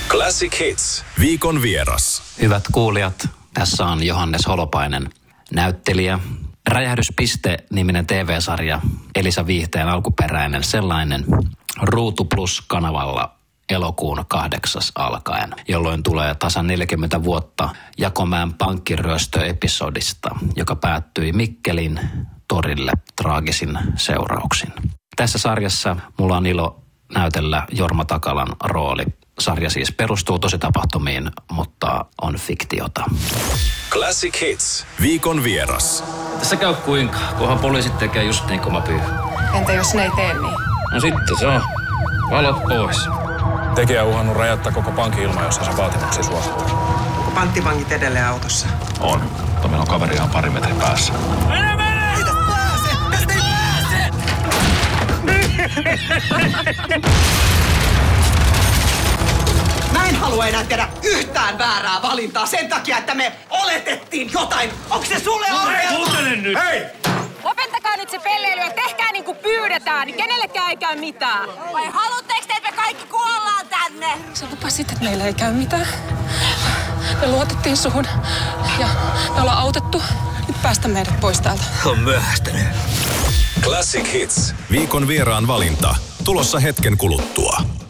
Classic Hits. Viikon vieras. Hyvät kuulijat, tässä on Johannes Holopainen, näyttelijä. Räjähdyspiste-niminen TV-sarja, Elisa Viihteen alkuperäinen sellainen, Ruutu Plus-kanavalla elokuun 8. alkaen, jolloin tulee tasan 40 vuotta Jakomäen pankkiryöstöepisodista, joka päättyi Mikkelin torille traagisin seurauksin. Tässä sarjassa mulla on ilo näytellä Jorma Takalan rooli. Sarja siis perustuu tositapahtumiin, mutta on fiktiota. Classic Hits. Viikon vieras. Tässä käy kuinka, kunhan poliisit tekee just niin kuin mä pyyn. Entä jos ne ei tee niin? No sitten se on. Valot pois. Tekijä on uhannut räjäyttää koko pankin ilman, jos se vaatimuksia suostuu. Onko panttivangit edelleen autossa? On, mutta meillä on kaveri ihan pari metrin päässä. Mene! Tästä pääse! Tästä ei pääse! Mä en halua enää tehdä yhtään väärää valintaa sen takia, että me oletettiin jotain. Onko se sulle ongelma? Kuuntele nyt! Hei! Lopettakaa nyt se pelleily ja tehkää niin kuin pyydetään, niin kenellekään ei käy mitään. Vai haluatteko te, että me kaikki kuollaan tänne? Sä lupasit, että meillä ei käy mitään. Me luotettiin suhun ja me ollaan autettu. Nyt päästä meidät pois täältä. On myöhästynyt. Classic Hits. Viikon vieraan valinta. Tulossa hetken kuluttua.